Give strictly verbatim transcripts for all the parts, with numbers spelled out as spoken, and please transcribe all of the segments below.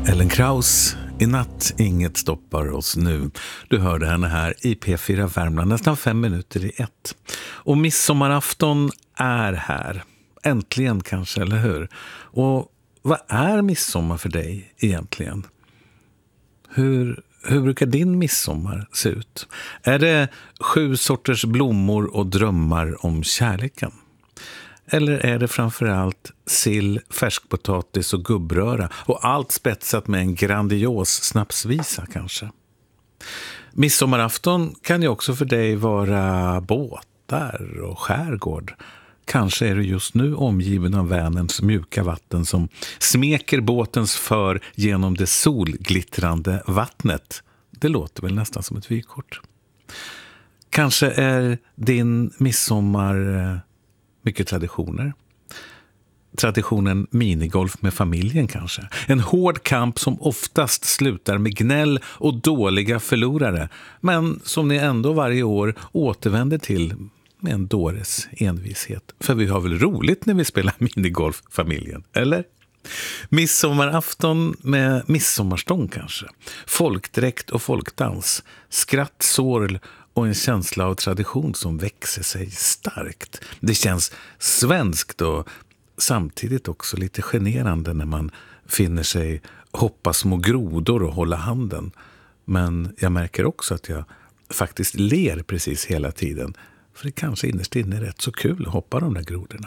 Ellen Kraus, i natt inget stoppar oss nu. Du hörde henne här i P fyra Värmland nästan fem minuter i ett. Och midsommarafton är här. Äntligen kanske, eller hur? Och vad är midsommar för dig egentligen? Hur, hur brukar din midsommar se ut? Är det sju sorters blommor och drömmar om kärleken? Eller är det framförallt sill, färskpotatis och gubbröra och allt spetsat med en grandios snapsvisa kanske? Midsommarafton kan ju också för dig vara båtar och skärgård. Kanske är du just nu omgiven av Vänerns mjuka vatten som smeker båtens för genom det solglittrande vattnet. Det låter väl nästan som ett vykort. Kanske är din midsommar mycket traditioner. Traditionen minigolf med familjen kanske. En hård kamp som oftast slutar med gnäll och dåliga förlorare. Men som ni ändå varje år återvänder till med en dåres envishet. För vi har väl roligt när vi spelar minigolf familjen, eller? Midsommarafton med midsommarstång kanske. Folkdräkt och folkdans. Skratt, sorl och en känsla av tradition som växer sig starkt. Det känns svenskt och samtidigt också lite generande när man finner sig hoppa små grodor och hålla handen. Men jag märker också att jag faktiskt ler precis hela tiden. För det kanske innerst inne är rätt så kul att hoppa de där grodorna.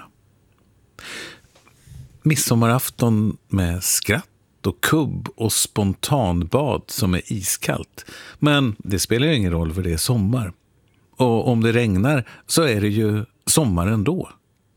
Midsommarafton med skratt och kubb och spontanbad som är iskallt. Men det spelar ju ingen roll för det är sommar. Och om det regnar så är det ju sommar ändå.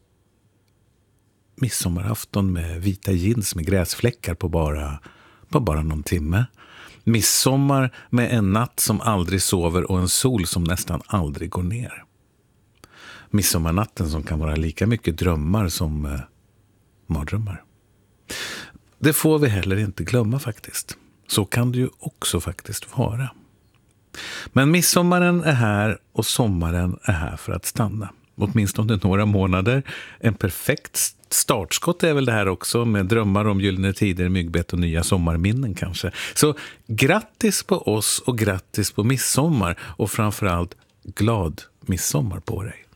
Midsommarafton med vita jeans med gräsfläckar på bara, på bara någon timme. Midsommar med en natt som aldrig sover och en sol som nästan aldrig går ner. Midsommarnatten som kan vara lika mycket drömmar som eh, mardrömmar. Det får vi heller inte glömma faktiskt. Så kan det ju också faktiskt vara. Men midsommaren är här och sommaren är här för att stanna. Åtminstone några månader. En perfekt startskott är väl det här också med drömmar om gyllene tider, myggbett och nya sommarminnen kanske. Så grattis på oss och grattis på midsommar och framförallt glad midsommar på dig.